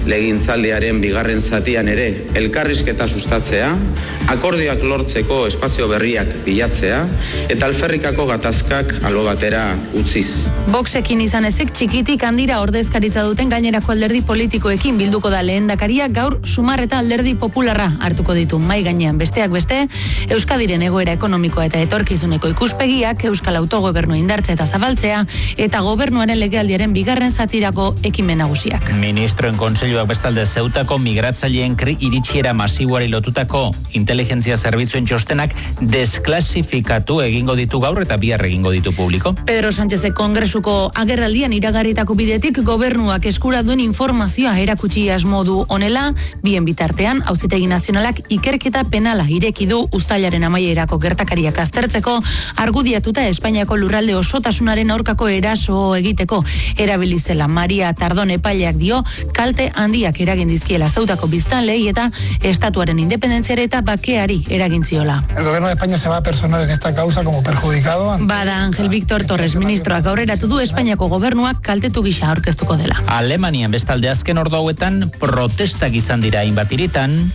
legintzaldiaren bigarren zatian ere elkarrizketa sustatzea, akordioak lortzeko espazio berriak bilatzea eta alferrikako gatazkak albo batera utziz. Voxekin izan ezik txikitik handira ordezkaritza duten gainerako alderdi politikoekin bilduko da lehendakaria gaur Sumar eta Alderdi Popularra hartuko ditu mahai gainean besteak beste Euskadiren egoera ekonomikoa eta etorkizuneko ikuspegiak, Euskal Autogobernu indartzea eta zabaltzea eta gobernuaren legealdiaren bigarren zatirako ekimen nagusiak. Ministroen kontseiluak bestalde Zeutako migratzaileen iritsiera masiboari lotutako inteligentzia zerbitzuen txostenak desklasifikatu egingo ditu gaur eta bihar egingo ditu publiko. Pedro Sánchezek Kongresuko agerraldian iragarritako bidetik gobernuak eskura duen informazioa erakutsi asmo du honela, bien bitartean Auzitegi Nazionalak ikerketa penala ireki du uztailaren amaierako gertakariak aztertzeko, argudiatuta Espainiako lurralde osotasunaren aurkako eraso egiteko erabilizela. Maria Tardon epaileak dio kalte handiak eragin dizkiela Zeutako biztanleei eta estatuaren independentziare eta bakeari eragin ziola. El gobierno de España se va a personar en esta causa como perjudicado. Bada Ángel Víctor Torres ministroak aurreratu du Espainiako gobernuak kaltetu gisa aurkeztuko dela. Alemanian bestalde azken ordu hauetan protestak izan dira hainbat hiritan.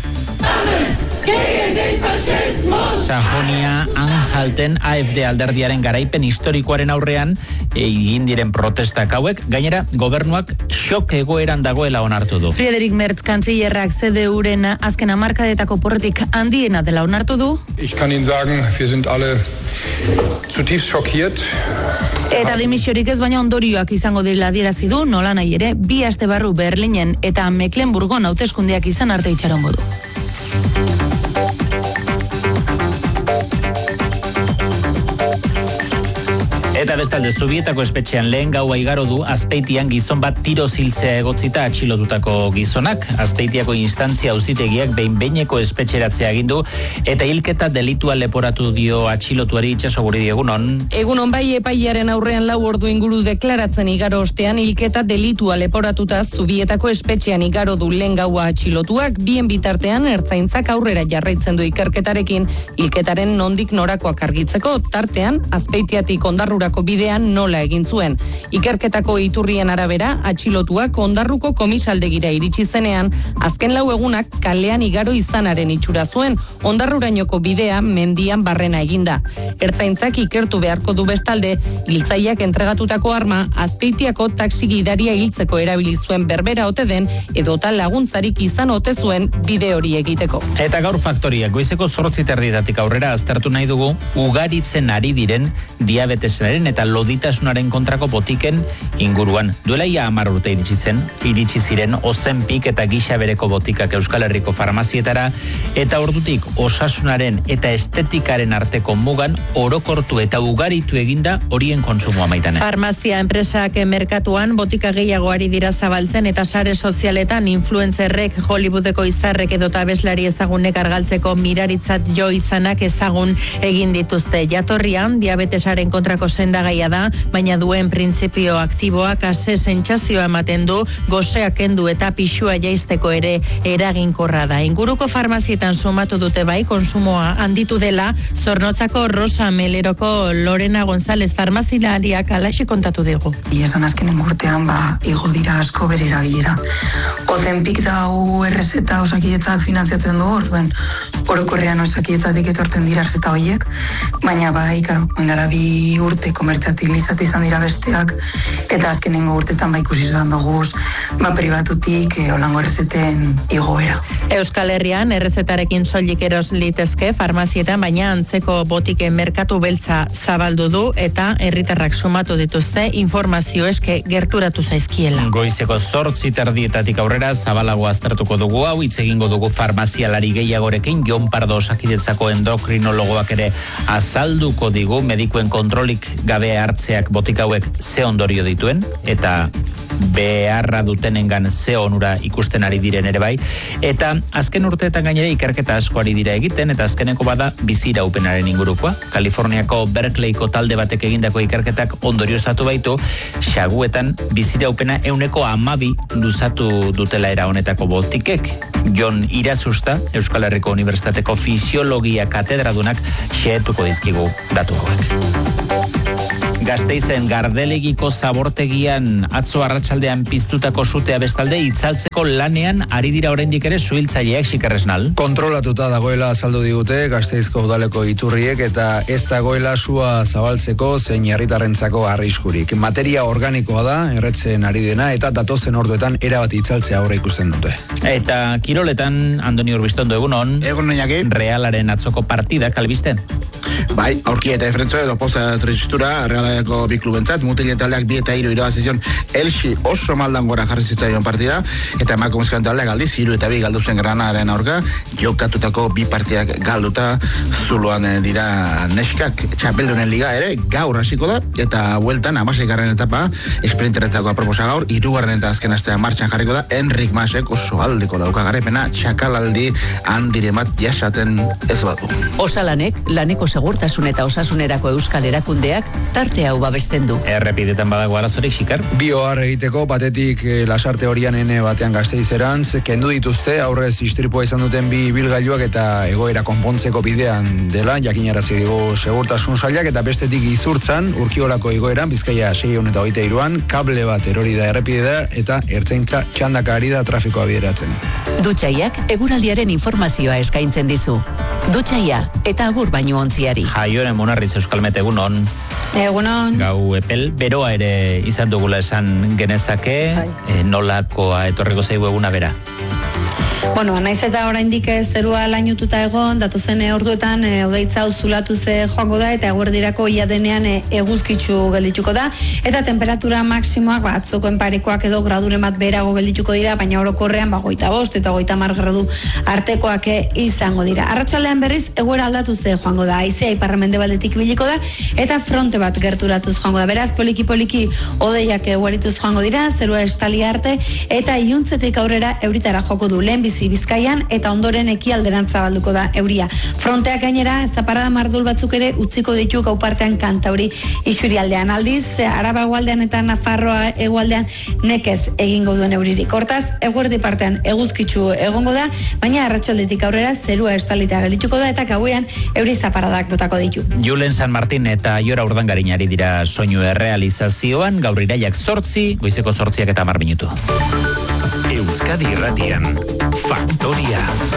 Sajonia Anhalten AfD alderdiaren garaipen historikoaren aurrean egin diren protestak hauek, gainera gobernuak xok egoeran dagoela onartu du. Friedrich Merz kantzillerrak CDU-ren azken hamarkadetako porrotik handiena dela onartu du. Ich kann Ihnen sagen, wir sind alle zutiefst schockiert. Eta dimisiorik ez baina ondorioak izango dira adierazi du, nola nahi ere, 2 aste barru Berlinen eta Mecklenburgon hauteskundeak izan arte itxarongo du. Eta bestalde Zubietako espetxean lehen gaua igaro du Azpeitian gizon bat tiro ziltzea egotzita atxilotutako gizonak. Azpeitiako instantzia auzitegiak behin-behineko espetxeratzea agindu eta hilketa delitua leporatu dio atxilotuari. Itsasoguri egunon. Egunon bai, epailearen aurrean 4 ordu inguru deklaratzen igaro ostean hilketa delitua leporatuta Zubietako espetxean igaro du lehen gaua atxilotuak. Bien bitartean ertzaintzak aurrera jarraitzen du ikerketarekin hilketaren nondik norakoak argitzeko, tartean Azpeitiatik Ondarrurako bidean nola egin zuen. Ikerketako iturrien arabera, atxilotuak Ondarruko komisaldegira iritsi zenean, azken 4 egunak kalean igaro izanaren itxura zuen, Ondarrurainoko bidea mendian barrena eginda. Ertzaintzak ikertu beharko du bestalde, hiltzaileak entregatutako arma Azpeitiako taxi gidaria hiltzeko erabili zuen berbera ote den edota laguntzarik izan ote zuen bide hori egiteko. Eta gaur faktoriak goizeko 8:30 aurrera aztertu nahi dugu ugaritzen ari diren diabetesaren eta loditasunaren kontrako botiken inguruan. Duela ia 10 urte iritsi ziren Ozenpik eta gisa bereko botikak Euskal Herriko farmazietara eta ordutik osasunaren eta estetikaren arteko mugan orokortu eta ugaritu eginda horien kontsumoa maitane. Farmazia enpresak merkatuan botika gehiago ari dira zabaltzen eta sare sozialetan influencerrek, Hollywoodeko izarrek edota abeslari ezagunek argaltzeko miraritzat jo izanak ezagun egin dituzte. Jatorrian diabetesaren kontrako sendagaia da, baina duen printzipio aktiboak ase sentsazioa ematen du, gozea kendu eta pixua jaisteko ere eraginkorra da. Inguruko farmazietan sumatu dute bai konsumoa handitu dela, Zornotzako Rosa Meleroko Lorena González farmazilariak alaxe kontatu dugu. Esan azkenen urtean igo dira asko bere erabilera. Ozenpik dau errezeta osakidetzak finantziatzen du, orduen orokorrean osakidetzatik etorten dira errezeta horiek, baina ondara 2 urte komertzializatu izan dira besteak, eta azkenengo urtetan ikusi izan dugu pribatutik olango errezeten igoera. Euskal Herrian errezetarekin soilik eros litezke farmazietan, baina antzeko botiken merkatu beltza zabaldu du eta herritarrak sumatu dituzte informazio eske gerturatu zaizkiela. Goizeko 8:30 aurrera zabalago aztertuko dugu hau, hitz egingo dugu farmazialari gehiagorekin, Jon Pardo osakidetzako endokrinologoak ere azalduko digu medikuen kontrolik gabe hartzeak botika hauek ze ondorio dituen eta beharra dutenengan ze onura ikusten ari diren ere bai, eta azken urteetan gainera ikerketa asko ari dira egiten eta azkeneko bada biziraupenaren ingurukoa. Kaliforniako Berkeleyko talde batek egindako ikerketak ondorioztatu baitu xaguetan biziraupena 112 luzatu dutela era honetako botikek. Jon Irazusta, Euskal Herriko Unibertsitateko Fisiologia katedradunak xehetuko dizkigu datu hauek. Gasteizen Gardelegiko zabortegian atzo arratsaldean piztutako sutea bestalde itzaltzeko lanean ari dira oraindik ere suhiltzaileak Xikerresnal. Kontrolatuta dagoela azaldu digute Gasteizko udaleko iturriek eta ez dagoela sua zabaltzeko zein herritarrentzako arriskurik. Materia organikoa da, erretzen ari dena eta datozen orduetan erabat itzaltzea aurre ikusten dute. Eta kiroletan Andoni Urbistondo egunon. Egun Iñaki. Realaren atzoko partida kalbiste. Bai, aurkia eta efrentzo edo poza tristura Realeko bi klubentzat, mutilen taldeak 2-3 irabazizion Elxi oso maldan gora jarri zitzaion partida, eta emakumezkoen taldeak aldiz 3-2 galdu zen Granadaren aurka, jokatutako bi partidak galduta zuloan dira neskak. Txapeldunen liga ere gaur hasiko da, eta bueltan 16. etapa esprinteretzako aproposa gaur, 3. eta azken astea martxan jarriko da, Enrik Masek oso aldeko dauka garepena, txakalaldi handire bat jasaten ez badu. Osalanek, laneko segurtasun eta osasunerako euskal erakundeak tarte hau babesten du. Errepidetan badago arazorik, Xiker? Bi ohar egiteko batetik lasarte horian ene batean Gasteizerantz, kendu dituzte aurrez istripua izan duten bi ibilgailuak eta egoera konpontzeko bidean dela, jakinarazi digu segurtasun sailak, eta bestetik Izurtzan, Urkiolako egoeran, Bizkaia 623an, kable bat erori da errepidea eta ertzaintza txandaka ari da trafikoa bideratzen. Dutxaiak eguraldiaren informazioa eskaintzen dizu. Dutxaia eta agur baino ontziari. Jaioren Monarriz Euskalmet egunon. Egunon. Gau epel, beroa ere izan dugula esan genezake, nolakoa etorriko zaigu eguna bera? Bueno, naiz eta oraindik zerua lainututa egon, datozen orduetan odeitza zulatu ze joango da eta eguerdirako ia denean eguzkitsu geldituko da eta temperatura maksimoak atzokoen parekoak edo graduren bat beherago geldituko dira, baina orokorrean 25 eta 30 gradu artekoak izango dira. Arratsaldean berriz egoera aldatu ze joango da, haizea iparramendebaldetik biliko da eta fronte bat gerturatuz joango da. Beraz, poliki odeiak eguerituz joango dira, zerua estali arte eta iluntzetik aurrera euritara joko du lehen Bizkaian eta ondoren ekialderan zabalduko da euria. Fronteak gainera zaparrada mardul batzuk ere utziko ditu gau partean Kantauri isurialdean. Aldiz, Araba hegoaldean eta Nafarroa hegoaldean nekez egingo duen euririk. Hortaz, eguerdi partean eguzkitsu egongo da, baina arratsaldetik aurrera zerua estalita geldituko da eta gauean euri zaparradak botako ditu. Julen San Martin eta Iora Urdangarinari dira soinu errealizazioan, gaur iraiak 8, goizeko 8 eta 10 minutu. Euskadi Irratian, Faktoria.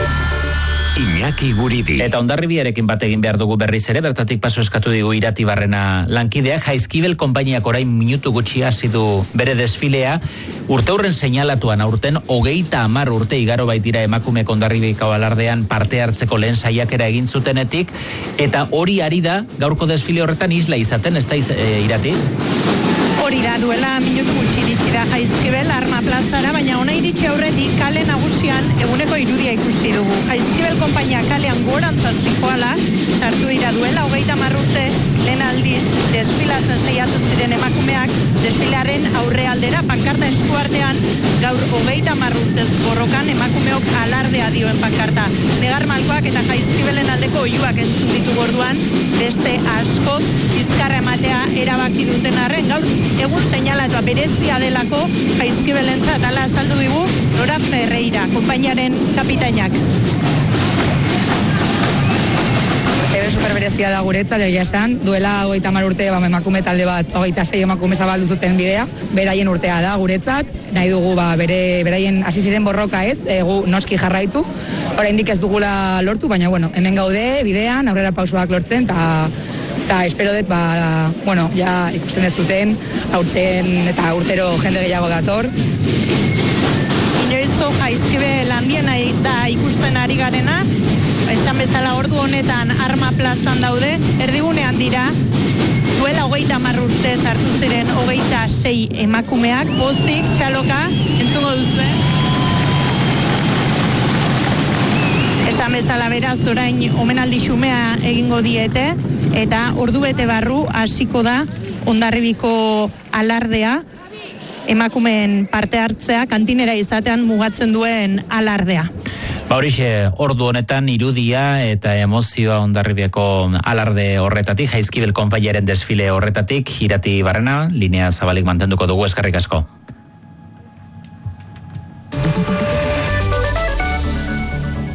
Iñaki Guridi. Eta Hondarribiarekin bat egin behar dugu berriz ere, bertatik paso eskatu digu Iratibarrena lankideak, Jaizkibel konpainiak orain minutu gutxi hasi du bere desfilea, urteurren seinalatuan aurten 30 urte igaro baitira emakume Hondarribiko alardean parte hartzeko lehen saiakera egin zutenetik, eta hori ari da gaurko desfile horretan isla izaten, ez da Irati? Hori da, duela minutu gutxi iritsi da Jaizkibel Arma plazara, baina ona iritsi aurretik kale nagusian eguneko irudia ikusi dugu. Jaizkibel konpainia kalean gorantzat zijoala, sartu dira duela 30 urte lehen aldiz desfilatzen saiatu ziren emakumeak desfilearen aurrealdera pankarta eskuartean gaur 30 urtez borrokan emakumeok alardea dioen pankarta. Negar Malkoak eta Jaizkibelen aldeko oihuak entzun ditugu orduan, beste askok bizkarra ematea erabaki duten arren gaur egun seinalatua berezia delako Jaizkibelentzat ala azaldu digu Nora Ferreira, konpainiaren kapitainak. Superberezia da guretzat, egia esan, duela 30 urte emakume talde bat 26 emakume zabaldu zuten bidea, beraien urtea da guretzat, nahi dugu beraien hasi ziren borroka ez, gu noski jarraitu, oraindik ez dugula lortu, baina hemen gaude bidean, aurrera pausoak lortzen, eta espero dut, ja ikusten ez zuten, aurten eta urtero jende gehiago dator. Inoizko Jaizkibel handiena da ikusten ari garena, esan bezala ordu honetan Arma plazan daude, erdigunean dira, duela 30 urte sartu ziren 26 emakumeak, pozik, txaloka, entzungo duzue. Esan bezala beraz, orain omenaldi xumea egingo diete, eta ordu bete barru hasiko da Hondarribiko alardea, emakumeen parte hartzea, kantinera izatean mugatzen duen alardea. Horixe, ordu honetan irudia eta emozioa Hondarribiako alarde horretatik, Jaizkibel konpainiaren desfile horretatik, Iratibarrena, linea zabalik mantenduko dugu, eskerrik asko.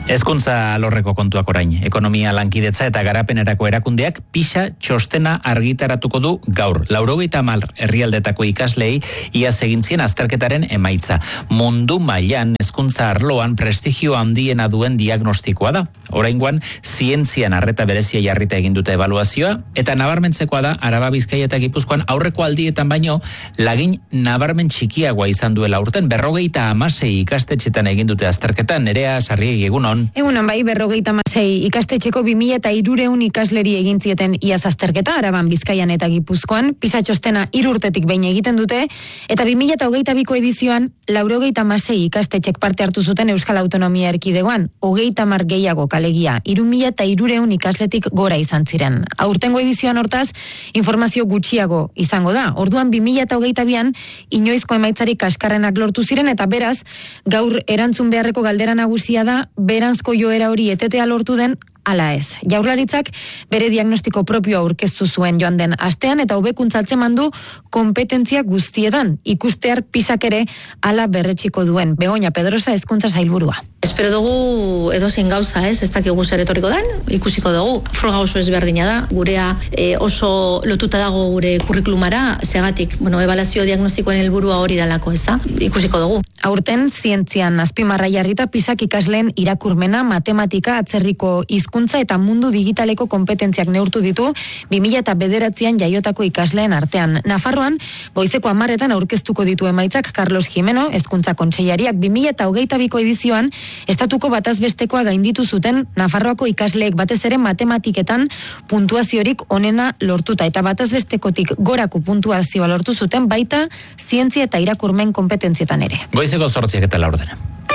Hezkuntza alorreko kontuak orain. Ekonomia lankidetza eta garapenerako erakundeak PISA txostena argitaratuko du gaur. 90 herrialdetako ikaslei iaz egin zien azterketaren emaitza. Mundu mailan hezkuntza arloan prestigio handiena duen diagnostikoa da. Oraingoan zientzian arreta berezia jarrita egin dute ebaluazioa eta nabarmentzekoa da Araba, Bizkaia eta Gipuzkoan aurreko aldietan baino lagin nabarmen txikiagoa izan duela urten. 56 ikastetxetan egin dute azterketan. Nerea Sarriegi, egunon. Egunon bai, 56 ikastetxeko 2300 ikasleri egin zieten iaz azterketa, Araban, Bizkaian eta Gipuzkoan, PISA txostena 3 urtetik behin egiten dute, eta 2022ko edizioan 96 ikastetxek parte hartu zuten Euskal Autonomia Erkidegoan, 30 gehiago kalegia, 3300 ikasletik gora izan ziren. Aurtengo edizioan hortaz, informazio gutxiago izango da. Orduan 2022an inoizko emaitzarik kaskarrenak lortu ziren, eta beraz, gaur erantzun beharreko galdera nagusia da, beranzko joera hori etetea lortu den, ala ez. Jaurlaritzak bere diagnostiko propioa aurkeztu zuen joan den astean eta hobekuntza atzeman du konpetentzia guztietan. Ikustear PISak ere ala berretxiko duen. Begoña Pedrosa hezkuntza sailburua. Espero dugu edozein gauza, ez dakigu zer etorriko den, ikusiko dugu. Froga oso ezberdina da, gurea oso lotuta dago gure kurrikulumara, segatik, ebaluazio diagnostikoen helburua hori dalako, ez da? Ikusiko dugu. Aurten zientzian azpimarra jarrita PISak ikasleen irakurmena, matematika, atzerriko hizkuntza eta mundu digitaleko konpetentziak neurtu ditu 2009an jaiotako ikasleen artean. Nafarroan, goizeko 10etan aurkeztuko ditu emaitzak Carlos Jimeno, hezkuntza kontseilariak 2022ko edizioan estatuko batazbestekoa gainditu zuten Nafarroako ikasleek batez ere matematiketan puntuaziorik onena lortuta eta batazbestekotik gorako puntuazioa lortu zuten baita zientzia eta irakurmen kompetentzietan ere. Goizeko 8 eta 10.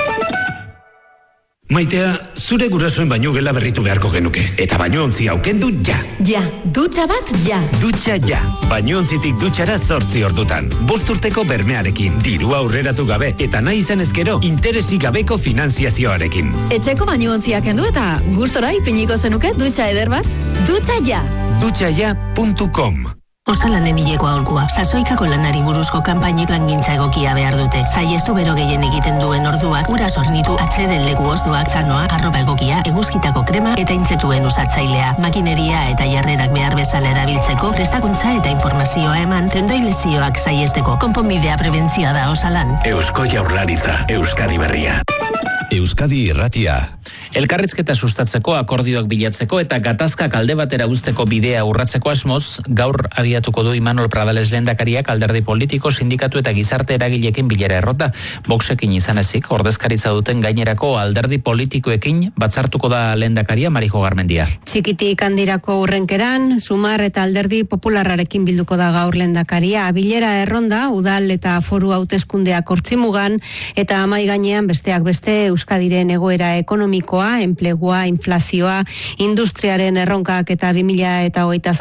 Maitea, zure gurasoen baino gela berritu beharko genuke. Eta bainoontzi aukendu ja. Ja, dutxa bat ja. Dutxa ja. Bainoontzitik dutxara 8 ordutan. 5 urteko bermearekin, dirua aurreratu gabe, eta nahi izan ezkero, interesik gabeko finanziazioarekin. Etxeko bainoontziak kendu eta gustora ipiniko zenuke dutxa eder bat? Dutxa ja. Dutxaja.com. Osalanen hileko aholkua. Sasoikako lanari buruzko kanpainek langintza egokia behar dute. Saiestu bero gehien egiten duen orduak, ura sornitu, atseden leku ozduak, zanoa, arropa egokia, eguzkitako krema eta intzetuen usatzailea. Makineria eta jarrerak behar bezala erabiltzeko, prestakuntza eta informazioa eman, tendoi lesioak saiesteko. Konponbidea prebentzioa da Osalan. Eusko Jaurlaritza, Euskadi Berria. Euskadi Irratia. Elkarrizketa sustatzeko, akordioak bilatzeko eta gatazkak alde batera uzteko bidea urratzeko asmoz, gaur abiatuko du Imanol Pradales lehendakariak alderdi politiko, sindikatu eta gizarte eragileekin bilera errota. Voxekin izan ezik, ordezkaritza duten gainerako alderdi politikoekin batzartuko da lehendakaria Marijo Garmendia. Txikitik handirako urrenkeran, Sumar eta alderdi popularrarekin bilduko da gaur lehendakaria. Bilera erronda, udal eta foru hauteskundeak hortzimugan eta amai gainean besteak beste Euskadiren egoera ekonomikoa, enplegua, inflazioa, industriaren erronkak eta 2027